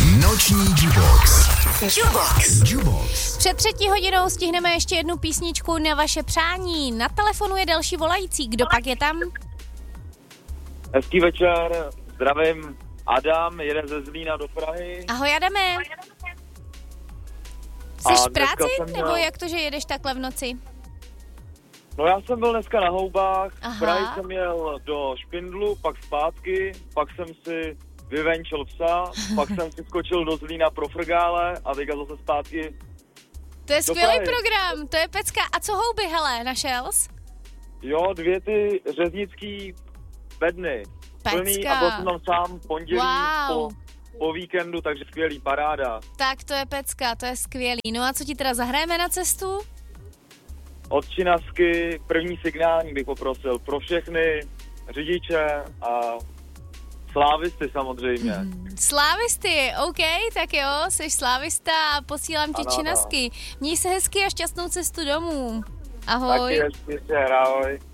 Noční Jubox. Před 3 hodinou stihneme ještě jednu písničku na vaše přání. Na telefonu je další volající. Kdo pak je tam? Hezký večer, zdravím, Adam, jede ze Zlína do Prahy. Ahoj Adame. Jsi v práci, nebo jak to, že jedeš takhle v noci? No já jsem byl dneska na houbách, Aha. v Prahy jsem jel do Špindlu, pak zpátky, pak jsem si vyvenčil psa, pak jsem si skočil do Zlína pro frgále a teďka zase zpátky. To je skvělý Prahy. program, to je pecka. A co houby, hele, našel jsi? Jo, 2 ty řeznický bedny, plný Pecka. a byl jsem tam sám pondělí Wow. po víkendu, takže skvělý, paráda. Tak to je pecka, to je skvělý. No a co ti teda zahrajeme na cestu? Od Činasky první signální bych poprosil pro všechny řidiče a slávisty samozřejmě. Slávisty, OK, tak jo, jsi slávista a posílám ti Ano, činasky. Měj se hezky a šťastnou cestu domů. Ahoj. Taky ještě, ahoj.